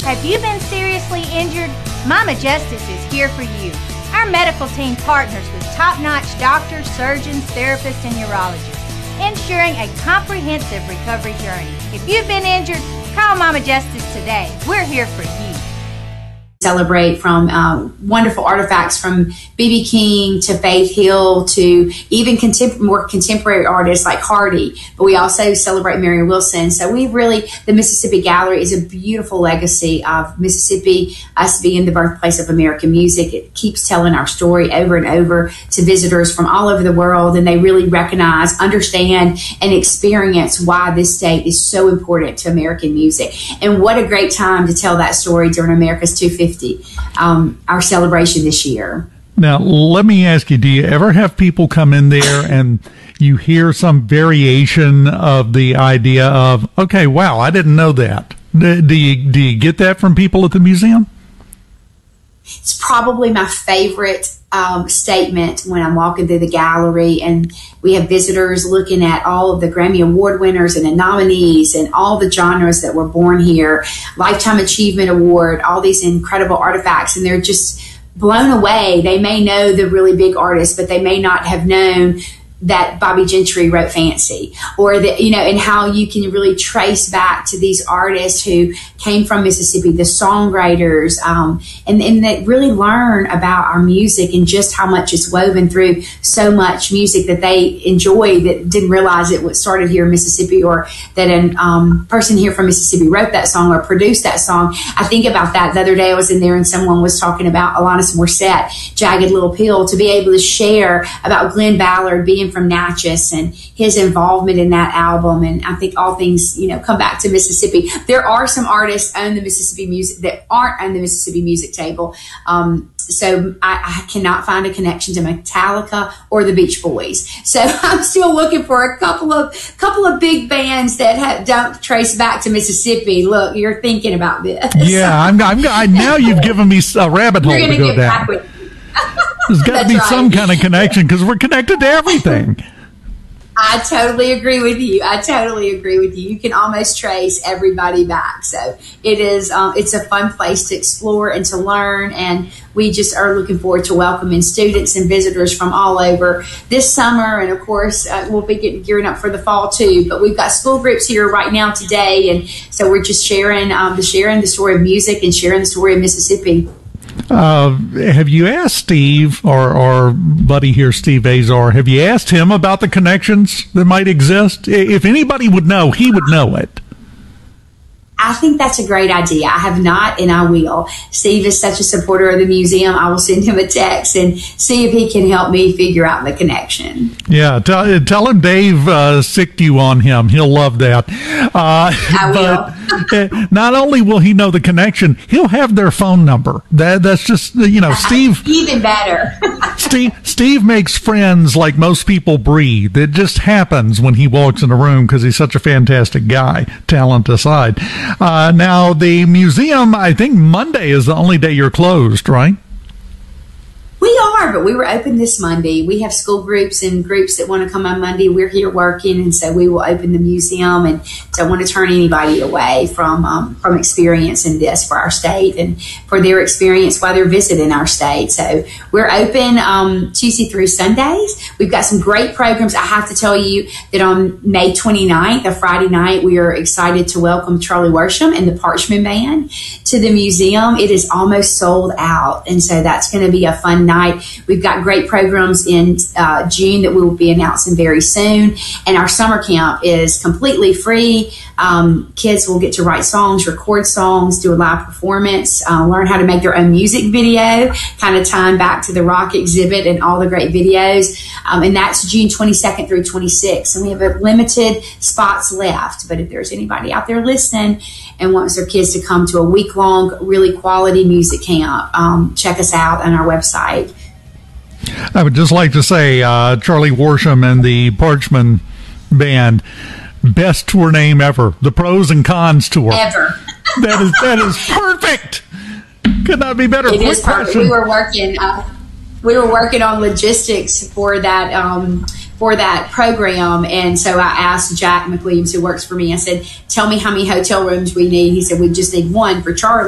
Have you been seriously injured? Mama Justice is here for you. Our medical team partners with top-notch doctors, surgeons, therapists, and urologists, ensuring a comprehensive recovery journey. If you've been injured, call Mama Justice today. We're here for you. Celebrate from wonderful artifacts from B.B. King to Faith Hill to even more contemporary artists like Hardy. But we also celebrate Mary Wilson. So the Mississippi Gallery is a beautiful legacy of Mississippi, us being the birthplace of American music. It keeps telling our story over and over to visitors from all over the world, and they really recognize, understand, and experience why this state is so important to American music. And what a great time to tell that story during America's 250. Our celebration this year. Now, let me ask you, do you ever have people come in there and you hear some variation of the idea of, okay, wow, I didn't know that? Do you get that from people at the museum? It's probably my favorite statement when I'm walking through the gallery and we have visitors looking at all of the Grammy Award winners and the nominees and all the genres that were born here, Lifetime Achievement Award, all these incredible artifacts, and they're just blown away. They may know the really big artists, but they may not have known that Bobby Gentry wrote Fancy, or that, and how you can really trace back to these artists who came from Mississippi, the songwriters, and that really learn about our music and just how much it's woven through so much music that they enjoy that didn't realize it was started here in Mississippi, or that a person here from Mississippi wrote that song or produced that song. I think about that the other day. I was in there and someone was talking about Alanis Morissette, Jagged Little Pill, to be able to share about Glenn Ballard being from Natchez and his involvement in that album. And I think all things, come back to Mississippi. There are some artists on the Mississippi music that aren't on the Mississippi music table. So I cannot find a connection to Metallica or the Beach Boys. So I'm still looking for a couple of big bands that don't trace back to Mississippi. Look, you're thinking about this. Yeah, now you've given me a rabbit hole to go down. There's got to be some kind of connection because we're connected to everything. I totally agree with you. You can almost trace everybody back. So it is, it's a fun place to explore and to learn. And we just are looking forward to welcoming students and visitors from all over this summer. And of course, we'll be gearing up for the fall too. But we've got school groups here right now today. And so we're just sharing the story of music and sharing the story of Mississippi. Have you asked Steve or buddy here, Steve Azar, have you asked him about the connections that might exist? If anybody would know, he would know it. I think that's a great idea. I have not, and I will. Steve is such a supporter of the museum. I will send him a text and see if he can help me figure out the connection. Yeah, tell him Dave sicked you on him. He'll love that. I will. But not only will he know the connection, he'll have their phone number. That's just, Steve. Even better. Steve makes friends like most people breathe. It just happens when he walks in a room because he's such a fantastic guy, talent aside. Now, the museum, I think Monday is the only day you're closed, right? We are, but we were open this Monday. We have school groups and groups that want to come on Monday. We're here working, and so we will open the museum, and don't want to turn anybody away from experiencing this for our state and for their experience while they're visiting our state. So we're open Tuesday through Sundays. We've got some great programs. I have to tell you that on May 29th, a Friday night, we are excited to welcome Charlie Worsham and the Parchman Band to the museum. It is almost sold out, and so that's going to be a fun night. We've got great programs in June that we will be announcing very soon. And our summer camp is completely free. Kids will get to write songs, record songs, do a live performance, learn how to make their own music video, kind of tying back to the rock exhibit and all the great videos. And that's June 22nd through 26th. And we have a limited spots left. But if there's anybody out there listening and wants their kids to come to a week-long, really quality music camp, check us out on our website. I would just like to say Charlie Worsham and the Parchman Band, best tour name ever. The Pros and Cons Tour. Ever. That is perfect. Could not be better. It is perfect. We were working on logistics for that program, and so I asked Jack McWilliams, who works for me, I said, tell me how many hotel rooms we need. He said, we just need one for Charlie.